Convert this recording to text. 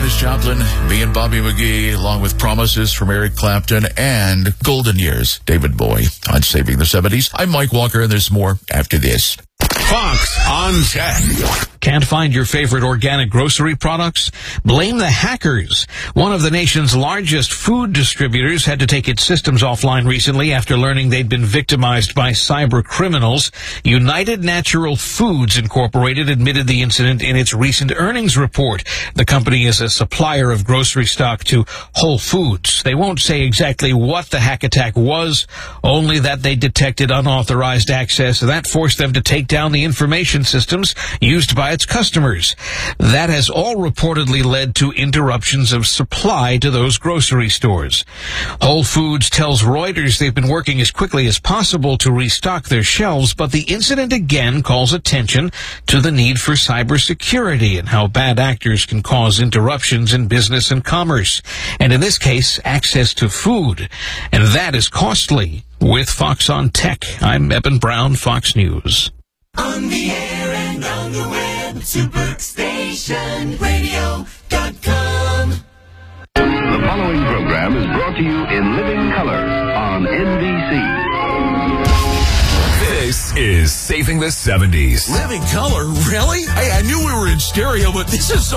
Janis Joplin, me and Bobby McGee, along with Promises from Eric Clapton and Golden Years, David Bowie on Saving the 70s. I'm Mike Walker, and there's more after this. Fox on Tech. Can't find your favorite organic grocery products? Blame the hackers. One of the nation's largest food distributors had to take its systems offline recently after learning they'd been victimized by cyber criminals. United Natural Foods Incorporated admitted the incident in its recent earnings report. The company is a supplier of grocery stock to Whole Foods. They won't say exactly what the hack attack was, only that they detected unauthorized access that forced them to take down the information systems used by its customers. That has all reportedly led to interruptions of supply to those grocery stores. Whole Foods tells Reuters they've been working as quickly as possible to restock their shelves, but the incident again calls attention to the need for cybersecurity and how bad actors can cause interruptions in business and commerce, and in this case, access to food. And that is costly. With Fox on Tech, I'm Eben Brown, Fox News. On the air and on the web, superstationradio.com. The following program is brought to you in living color on NBC. This is Saving the 70s. Living color? Really? I knew we were in stereo, but this is so